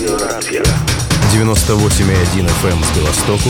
98,1 FM з Білостоку,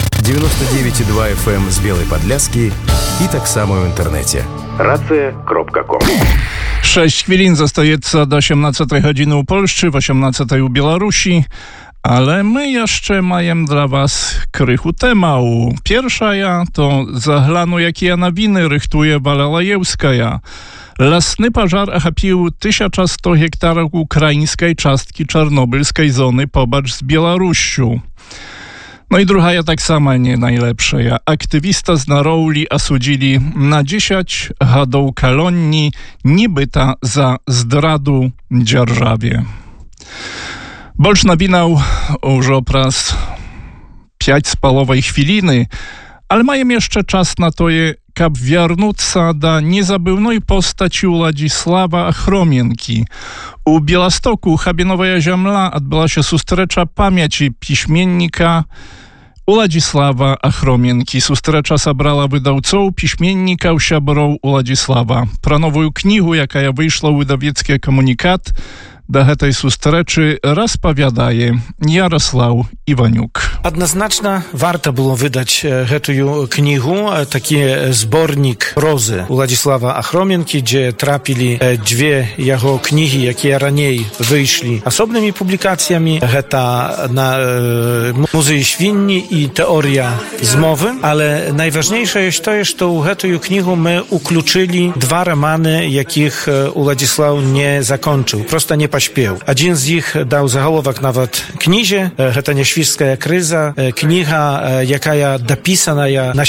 99,2 FM з Білої Подляски і так само в інтернеті. Racja.com. 6 chwilin zostaje do 18 godziny u Polsce, w 18 u Białorusi, ale my jeszcze mamy dla was krychu temału. Pierwsza to zaglanu, jakie nowiny rychtuje Walalajewskaja. Lasny pożar ochapił 1100 hektarów ukraińskiej czastki czarnobylskiej zony pobacz z Białorusią. No i druga tak sama nie najlepsza. Aktywista z Narouli osudzili na 10 lat kolonii nibyta za zdradu dzierżawie. Bolsz nawinął już opras 5 spalowej chwiliny, ale mają jeszcze czas na to, kab wiernuться do niezabywnej postaci Władysława Achromienki. U Białostoku, Chabinowa Ziemla, odbyła się sustrecza pamięci piśmiennika Władysława Achromienki. Sustrecza zabrała wydawców piśmiennika u siabrów Władysława. Про nową knigę, jaka wyszła u wydawieckie komunikat, do tej sustreczy rozpowiadaje Jarosław Iwaniuk. Однозначно warto było wydać tę knigę, taki zbornik prozy Władysława Achromienki, gdzie trafili dwie jego książki, jakie raniej wyszli osobnymi publikacjami. To na Muzej Świnni i Teoria zmowy, ale najważniejsze jest to, że w tę knigę my ukluczyli 2 romany, jakich Władysław nie zakończył. Prosto nie pośpiał. Jeden z nich dał zaголовок nawet knizie, to Nieświrska kryza, kniha, jaka dopisana na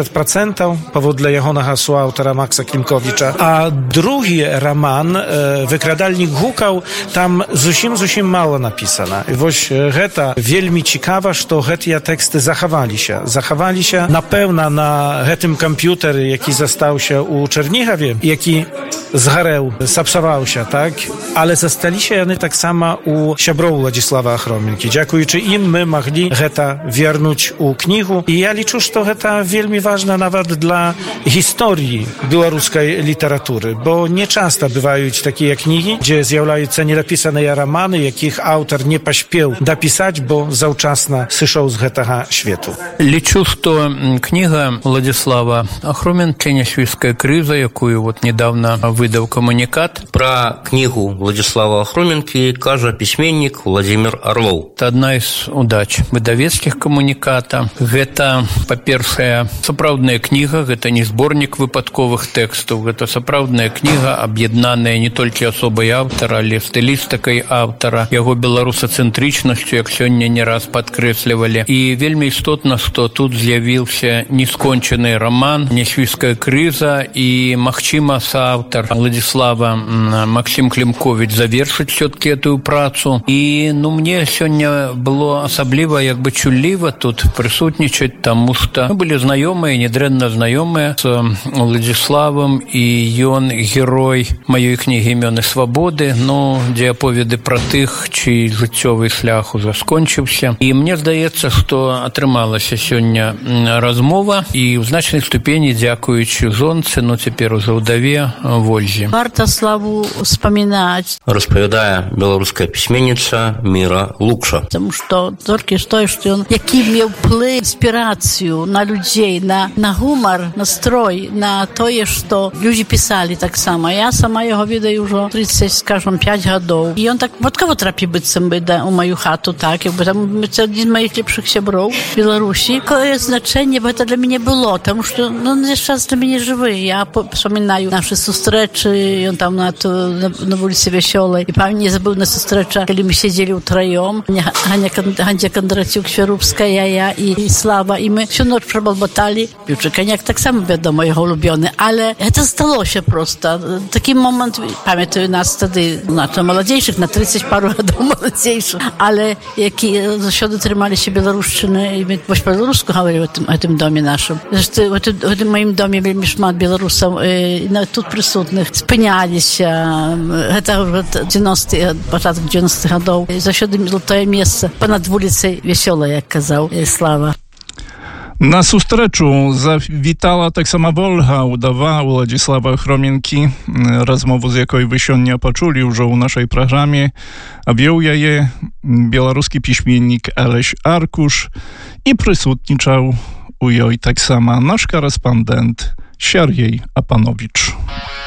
70% powodle jego współautora Maksa Klimkowicza. A drugi roman, Wykradalnik Gukał, tam zusim mało napisana. I właśnie to wielmi ciekawe, że te teksty zachowali się na pewno na tym komputerze, jaki został się u Czernichowie, jaki zgarał, zapsował się, tak? Ale zostali się one tak samo u siabrów Władysława Achromienki. Dziękując im, my mogli to wiernuć u knigę. I ja liczę, że to wielmi ważne nawet dla historii białoruskiej literatury, bo nie często bywają takie knigi, gdzie zjawiają się niedopisane romany, jakich autor nie pośpiał dopisać, bo zawczasno zeszł z tego świata. Liczę, że kniga Władysława Achromienki «Nieświrska kryza», jaką вот niedawno wydał komunikat. Про книгу Владислава Ахроменки каже письменник Владимир Орлов. Это одна из удач выдавецких коммуниката. Это, по-перше, сапраўдная книга, это не сборник выпадковых текстов, это сапраўдная книга, об'єднаная не толькі особой автора, але стилістикой автора, яго беларусацэнтрычнасцю, як сёння не раз падкрэслівалі. І вельмі істотна, што тут з'явіўся нескончаны роман «Няшвійская крыза», і, магчыма, сааўтар Владислава Максим Климкович завершыць все-таки эту працу. І, мне сёння было асабліва, як бы чулліва тут прысутнічаць, таму што мы былі знаёмыя, нядрэнна знаёмыя з Владиславам, і ён герой маёй кнігі «Імёны свабоды», дзе аповеды пра тых, чый жыццёвы шлях ужо скончыўся. І мне здаецца, што атрымалася сёння размова, і ў значнай ступені дзякуючы жонцы, цяпер ужо ўдаве Вользе. Варта славу вспоминать. Распавядае беларуская пісьменніца Міра Лукша. Тому що тільки що він який мав вплив, інспірацію на людей, на гумор, настрой, на те, що люди писали так само. Я сама його відаю вже 30, скажімо, 5 років. І він так випадково трапив у мою хату, так, якби там це один з моїх ліпших сябров в Білорусі. Яке значення це для мене було, тому що він зараз для мене живий. Я пам'ятаю наші зустрічі, він там на вулиці Веселой. І пам'ятаю, не забув на зустрічі, коли ми сиділи втроєм. Ганья Кондратюк, Świerówska, ja i Sława. I my всю ночь проболботали. Piłczy Koniak tak samo, wiadomo, jego ulubiony. Ale to stało się prosto. Taki moment, pamiętam nas wtedy, to młodziejszych, na 30 paru lat młodziejszych. Ale jaki zawsze trzymali się Białoruszczyny i my właśnie po białorusku mówili o tym domie naszym. Zresztą w tym moim domie mieli szmat Białorusów tu przysutnych. Spiniali się. To 90, początek 90 lat. Zawsze złote miejsce ponad ulicą Wiesiola, jak kazał Sława. Na sustreczu zawitała tak sama Wolga, udawa Władysława Achromienki, rozmowu z jakiej wy się nie poczuli już u naszej programie, a wziął ja je беларускі пісьменнік Алесь Аркуш і прысутнічаў у ёй таксама наш корэспандэнт Сяргей Апановіч.